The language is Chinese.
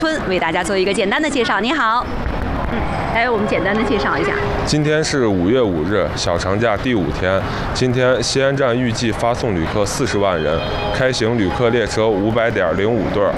春为大家做一个简单的介绍。你好，来我们简单的介绍一下。 今天是5月5日，小长假第5天。今天西安站预计发送旅客40万人，开行旅客列车500.05对，